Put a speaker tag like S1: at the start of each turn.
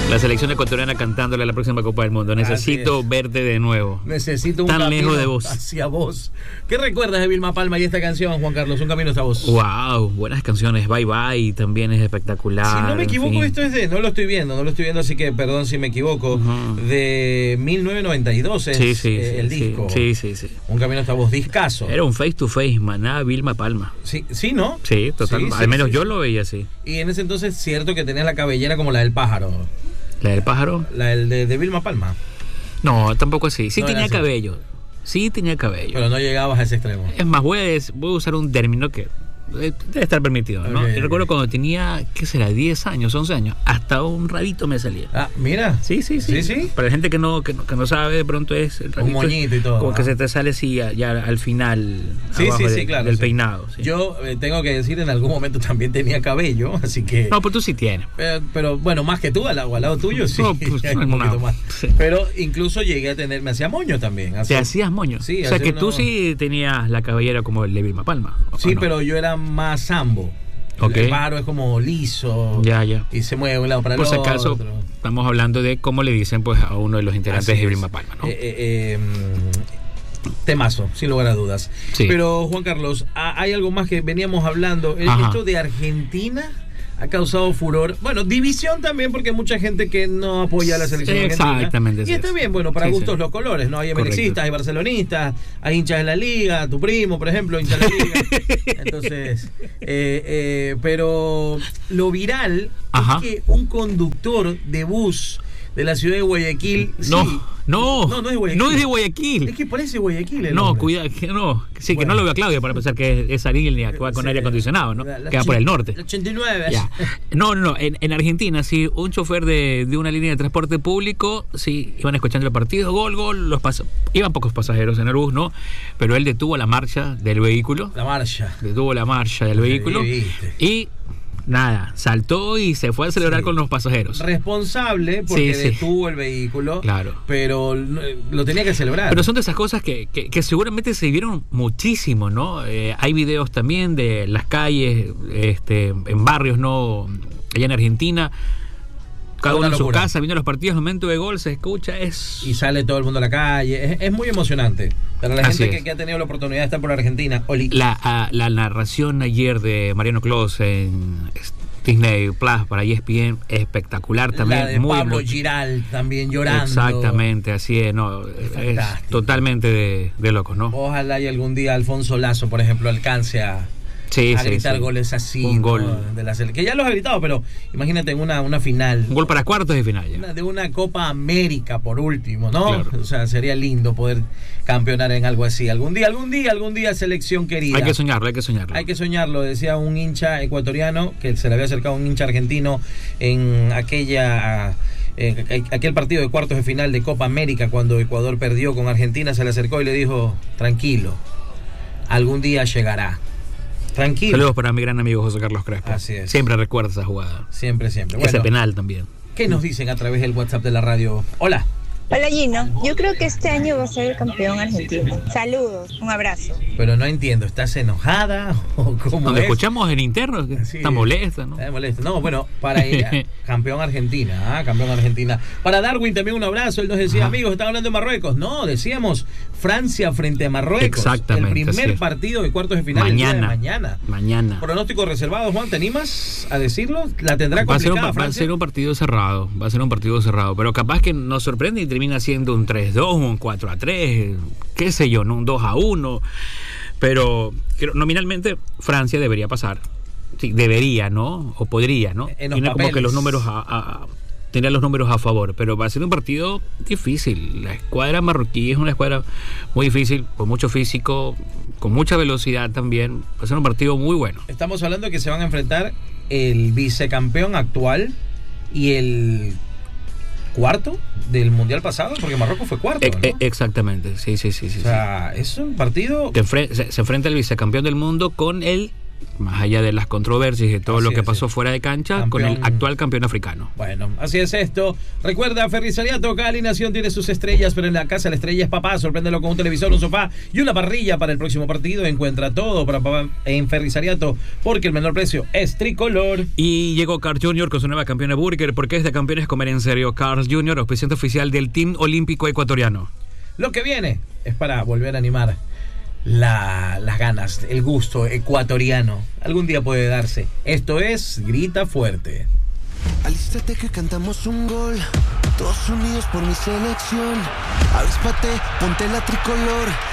S1: La selección ecuatoriana cantándole a la próxima Copa del Mundo. Necesito verte de nuevo.
S2: Necesito un
S1: tan
S2: camino
S1: lejos de vos.
S2: hacia vos. ¿Qué recuerdas de Vilma Palma y esta canción, Juan Carlos? Un camino hacia vos.
S1: Wow, buenas canciones. Bye Bye también es espectacular.
S2: Si no me equivoco,
S1: en fin.
S2: esto es de... No lo estoy viendo, así que perdón si me equivoco. De 1992 es el disco.
S1: Sí.
S2: Un camino hacia vos, discazo.
S1: Era un face to face, maná, Vilma Palma.
S2: Sí, ¿no?
S1: Sí, total.
S2: Sí,
S1: al menos
S2: sí.
S1: yo lo veía así.
S2: Y en ese entonces, cierto que tenía la cabellera como la del pájaro.
S1: ¿La del pájaro?
S2: La del de Vilma Palma.
S1: No, tampoco así. Sí
S2: No
S1: tenía
S2: era así.
S1: cabello. Sí tenía cabello.
S2: Pero no llegabas a ese extremo.
S1: Es más, voy a usar un término que debe estar permitido, ¿no?
S2: Ok,
S1: Yo recuerdo cuando tenía, ¿qué será? 10 años, 11 años. Hasta un rabito me salía.
S2: Ah, mira.
S1: Sí.
S2: ¿Sí?
S1: Para la gente que no sabe, de pronto es el rabito,
S2: moñito y todo,
S1: como
S2: ¿no?
S1: que se te sale así ya al final.
S2: Sí,
S1: abajo
S2: claro.
S1: del
S2: sí.
S1: peinado. Sí.
S2: Yo tengo que decir, en algún momento también tenía cabello, así que...
S1: No, pues tú sí tienes.
S2: Pero bueno, más que tú, al lado tuyo, sí.
S1: No, pues,
S2: un poquito más.
S1: sí.
S2: Pero incluso llegué a tener, me hacía moño también.
S1: ¿Te hacías moño?
S2: Sí,
S1: o sea
S2: hace
S1: que tú
S2: unos-
S1: sí tenías la cabellera como el de Vilma Palma. ¿o
S2: Sí,
S1: no?
S2: pero yo era más sambo.
S1: Ok.
S2: El pájaro es como liso.
S1: Ya.
S2: Y se mueve de un lado para el
S1: Por si
S2: otro.
S1: acaso, estamos hablando de cómo le dicen pues a uno de los integrantes
S2: Así
S1: de
S2: es.
S1: Vilma Palma, ¿no?
S2: Temazo, sin lugar a dudas.
S1: Sí.
S2: Pero Juan Carlos, hay algo más que veníamos hablando.
S1: Ajá.
S2: Esto de Argentina ha causado furor. Bueno, división también, porque hay mucha gente que no apoya a la selección argentina.
S1: Exactamente.
S2: Y está bien, bueno, para
S1: Sí,
S2: gustos
S1: sí.
S2: los colores, ¿no? Hay
S1: Correcto.
S2: emelexistas, hay barcelonistas, hay hinchas de la liga, tu primo, por ejemplo, hincha de la liga. Entonces, pero lo viral
S1: Ajá.
S2: es que un conductor de bus de la ciudad de Guayaquil...
S1: No
S2: No es de Guayaquil.
S1: No es de Guayaquil.
S2: Es que parece Guayaquil el
S1: No,
S2: nombre.
S1: cuidado, que no. Sí,
S2: Bueno.
S1: que no lo veo a Claudia para pensar que es esa línea que va con
S2: Sí,
S1: aire acondicionado, ¿no?
S2: la
S1: Que va por el norte.
S2: El 89.
S1: Ya. No. En Argentina, sí, un chofer de una línea de transporte público, sí, iban escuchando el partido, gol, iban pocos pasajeros en el bus, ¿no? Pero él detuvo la marcha del vehículo,
S2: La marcha.
S1: vehículo,
S2: viste.
S1: y nada, saltó y se fue a celebrar
S2: Sí.
S1: con los pasajeros.
S2: Responsable porque
S1: Sí.
S2: detuvo el vehículo.
S1: Claro.
S2: Pero lo tenía que celebrar.
S1: Pero son de esas cosas que seguramente se vieron muchísimo, ¿no? Hay videos también de las calles, en barrios, ¿no? Allá en Argentina, cada
S2: Una
S1: uno en su
S2: locura.
S1: casa viendo los partidos, al momento de gol se escucha,
S2: Y sale todo el mundo a la calle. Es muy emocionante. Para la
S1: Así
S2: gente
S1: es.
S2: que ha tenido la oportunidad de estar por Argentina. Oli.
S1: la narración ayer de Mariano Clos en Disney Plus para ESPN, espectacular también.
S2: La de
S1: muy
S2: Pablo
S1: muy-
S2: Giral también llorando.
S1: Exactamente, así es, no, es
S2: fantástico.
S1: totalmente de locos, ¿no?
S2: Ojalá y algún día Alfonso Lazo, por ejemplo, alcance a gritar goles así.
S1: Un
S2: ¿no?
S1: gol.
S2: De la que ya los ha gritado, pero imagínate en una final.
S1: Un gol para cuartos de final ya.
S2: De una Copa América por último, ¿no?
S1: Claro.
S2: O sea, sería lindo poder campeonar en algo así. Algún día, selección querida.
S1: Hay que soñarlo.
S2: Hay que soñarlo, decía un hincha ecuatoriano que se le había acercado a un hincha argentino en aquel partido de cuartos de final de Copa América cuando Ecuador perdió con Argentina. Se le acercó y le dijo: tranquilo, algún día llegará. Tranquilo.
S1: Saludos para mi gran amigo José Carlos Crespo.
S2: Así es.
S1: Siempre recuerda esa jugada.
S2: Siempre.
S1: Ese
S2: Bueno,
S1: penal también.
S2: ¿qué nos dicen a través del WhatsApp de la radio? Hola.
S3: Hola Gino, yo creo que este año va a ser el campeón argentino. Saludos, un abrazo.
S2: Pero no entiendo, ¿estás enojada o cómo
S1: Cuando
S2: es?
S1: escuchamos en interno, que
S2: Sí.
S1: está molesta, ¿no?
S2: Está molesta. No, bueno, para ella, campeón Argentina, campeón Argentina. Para Darwin también un abrazo. Él nos decía,
S1: Ajá.
S2: amigos, están hablando de Marruecos. No, decíamos Francia frente a Marruecos.
S1: Exactamente,
S2: El
S1: así
S2: primer
S1: es.
S2: partido de cuartos de final el día de
S1: Mañana.
S2: Pronóstico reservado, Juan, ¿te animas a decirlo? ¿La tendrá
S1: Va a ser
S2: complicada
S1: un
S2: Francia?
S1: partido cerrado. Pero capaz que nos sorprende y termina siendo un 3-2, un 4-3, qué sé yo, ¿no? Un 2-1. Pero nominalmente Francia debería pasar. Sí, debería, ¿no? O podría, ¿no?
S2: En los
S1: Tiene como
S2: papeles.
S1: que los números tener los números a favor, pero va a ser un partido difícil. La escuadra marroquí es una escuadra muy difícil, con mucho físico, con mucha velocidad también. Va a ser un partido muy bueno.
S2: Estamos hablando de que se van a enfrentar el vicecampeón actual y el cuarto del mundial pasado, porque Marruecos fue cuarto, ¿no?
S1: Exactamente, sí.
S2: O sea, es un partido...
S1: Se enfrenta el vicecampeón del mundo con el más allá de las controversias y de todo
S2: Así
S1: lo que
S2: es,
S1: pasó
S2: sí.
S1: fuera de cancha, con el actual campeón africano.
S2: Bueno, así es esto. Recuerda, Ferrizariato, cada alineación tiene sus estrellas, pero en la casa la estrella es papá. Sorpréndelo con un televisor, un sofá y una parrilla para el próximo partido. Encuentra todo para papá en Ferrizariato, porque el menor precio es tricolor.
S1: Y llegó Carl Jr. con su nueva campeona Burger, porque es de campeones comer en serio. Carl Jr., auspiciante oficial del Team Olímpico Ecuatoriano.
S2: Lo que viene es para volver a animar las ganas, el gusto ecuatoriano. Algún día puede darse. Esto es Grita Fuerte.
S4: Alístate que cantamos un gol, todos unidos por mi selección. Avíspate, ponte la tricolor.